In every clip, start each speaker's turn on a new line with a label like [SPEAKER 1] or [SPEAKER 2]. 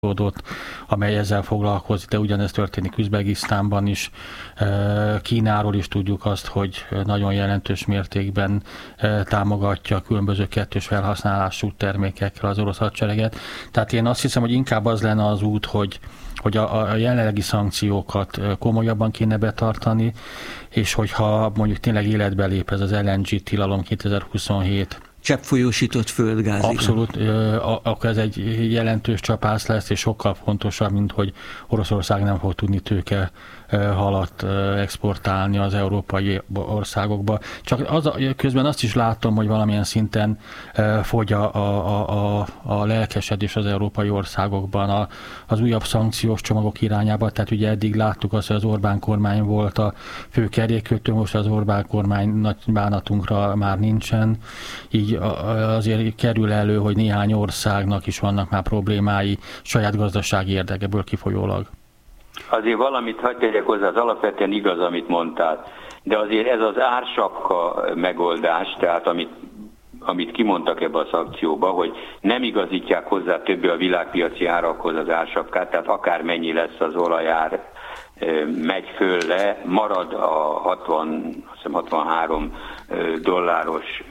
[SPEAKER 1] amely ezzel foglalkozik, de ugyanez történik Üzbegisztánban is. Kínáról is tudjuk azt, hogy nagyon jelentős mértékben támogatja különböző kettős felhasználású termékekkel az orosz hadsereget. Tehát én azt hiszem, hogy inkább az lenne az út, hogy a jelenlegi szankciókat komolyabban kéne betartani, és hogyha mondjuk tényleg életbe lép ez az LNG tilalom 2027,
[SPEAKER 2] cseppfolyósított földgáz.
[SPEAKER 1] Abszolút, akkor ez egy jelentős csapász lesz, és sokkal fontosabb, mint hogy Oroszország nem fog tudni tőke halat exportálni az európai országokba. Csak közben azt is látom, hogy valamilyen szinten fogy a lelkesedés az európai országokban az újabb szankciós csomagok irányába. Tehát ugye eddig láttuk azt, hogy az Orbán kormány volt a fő kerékkötő, most az Orbán kormány nagy bánatunkra már nincsen. Így azért kerül elő, hogy néhány országnak is vannak már problémái saját gazdasági érdekeből kifolyólag.
[SPEAKER 3] Azért valamit hadd tegyek hozzá, az alapvetően igaz, amit mondtál, de azért ez az ársapka megoldás, tehát amit kimondtak ebbe a szankcióba, hogy nem igazítják hozzá többé a világpiaci árakhoz az ársapkát, tehát akármennyi lesz az olajár, megy föl le, marad a 63 dolláros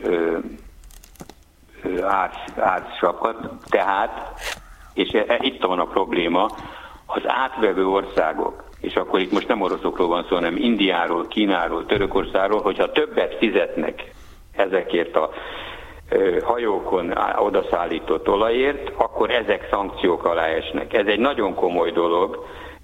[SPEAKER 3] ársapka, tehát, és itt van a probléma, az átvevő országok, és akkor itt most nem oroszokról van szó, hanem Indiáról, Kínáról, Törökországról, hogyha többet fizetnek ezekért a hajókon odaszállított olajért, akkor ezek szankciók alá esnek. Ez egy nagyon komoly dolog.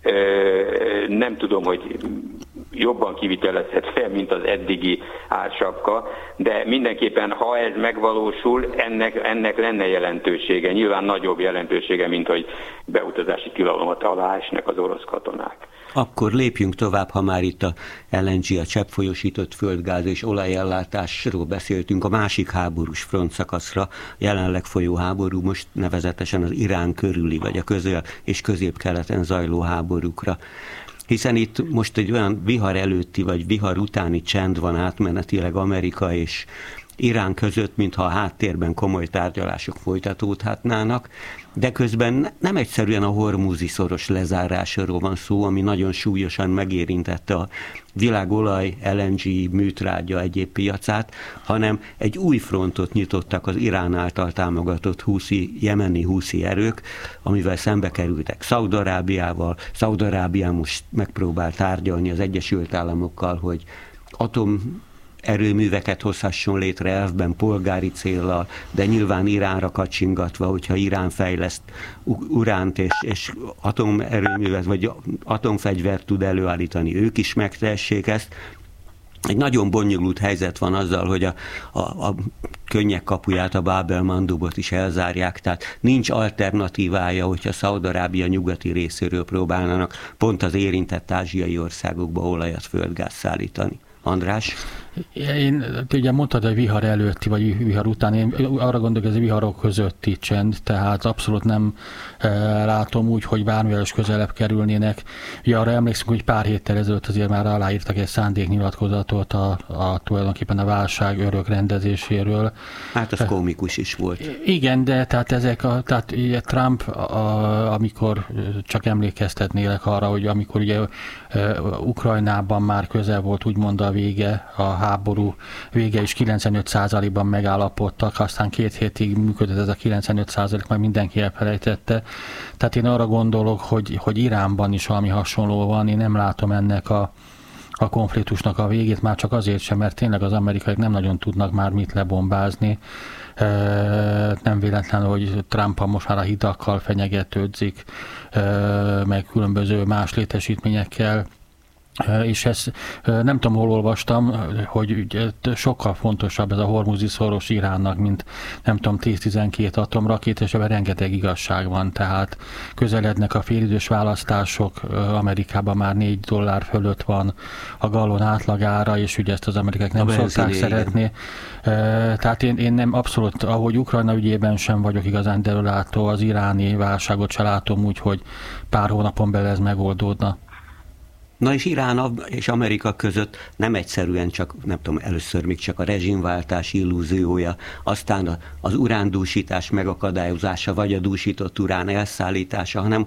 [SPEAKER 3] Nem tudom, hogy jobban kivitelezhet fel, mint az eddigi ársapka, de mindenképpen, ha ez megvalósul, ennek lenne jelentősége, nyilván nagyobb jelentősége, mint hogy beutazási tilalmat alá esnek az orosz katonák.
[SPEAKER 2] Akkor lépjünk tovább, ha már itt a LNG, a cseppfolyósított földgáz és olajellátásról beszéltünk, a másik háborús frontszakaszra, jelenleg folyó háború, most nevezetesen az Irán körüli, vagy a közel- és közép-keleten zajló háborúkra. Hiszen itt most egy olyan vihar előtti, vagy vihar utáni csend van átmenetileg Amerika és Irán között, mintha a háttérben komoly tárgyalások folytatódhatnának, de közben nem egyszerűen a hormuzi szoros lezárásáról van szó, ami nagyon súlyosan megérintette a világolaj, LNG, műtrágya egyéb piacát, hanem egy új frontot nyitottak az Irán által támogatott jemeni húszi erők, amivel szembe kerültek Szaúd-Arábiával. Szaúd-Arábia most megpróbál tárgyalni az Egyesült Államokkal, hogy erőműveket hozhasson létre elvben polgári céllal, de nyilván Iránra kacsingatva, hogyha Irán fejleszt uránt és atomerőművet vagy atomfegyvert tud előállítani, ők is megtehessék ezt. Egy nagyon bonyolult helyzet van azzal, hogy a könnyek kapuját, a Báb-el-Mandubot is elzárják, tehát nincs alternatívája, hogyha Szaúd-Arábia nyugati részéről próbálnának pont az érintett ázsiai országokba olajat, földgáz szállítani. András?
[SPEAKER 1] Ugye mondtad, hogy vihar előtti, vagy vihar után, én arra gondolok, hogy ez a viharok közötti csend, tehát abszolút nem látom úgy, hogy bármivel is közelebb kerülnének. Ugye arra emlékszünk, hogy pár héttel ezelőtt azért már aláírtak egy szándéknyilatkozatot tulajdonképpen a válság örök rendezéséről.
[SPEAKER 2] Hát az komikus is volt.
[SPEAKER 1] Igen, de tehát tehát ugye Trump, amikor csak emlékeztetnélek arra, hogy amikor ugye Ukrajnában már közel volt úgymond a vége, a háború vége is 95%-ban megállapodtak, aztán 2 hétig működött ez a 95%, majd mindenki elfelejtette. Tehát én arra gondolok, hogy Iránban is valami hasonló van, én nem látom ennek a konfliktusnak a végét, már csak azért sem, mert tényleg az amerikaiak nem nagyon tudnak már mit lebombázni. Nem véletlenül, hogy Trump most már a hidakkal fenyegetődzik, meg különböző más létesítményekkel, és ezt nem tudom, hol olvastam, hogy sokkal fontosabb ez a hormuzi szoros Iránnak, mint nem tudom, 10-12 atomrakét, és ebben rengeteg igazság van, tehát közelednek a félidős választások, Amerikában már $4 fölött van a gallon átlagára, és ugye ezt az amerikák nem szokták szeretni. Tehát én nem abszolút, ahogy Ukrajna ügyében sem vagyok igazán derülátó, az iráni válságot se látom úgy, hogy pár hónapon belül ez megoldódna.
[SPEAKER 2] Na és Irán és Amerika között nem egyszerűen csak, nem tudom, először még csak a rezsimváltás illúziója, aztán az urándúsítás megakadályozása, vagy a dúsított urán elszállítása, hanem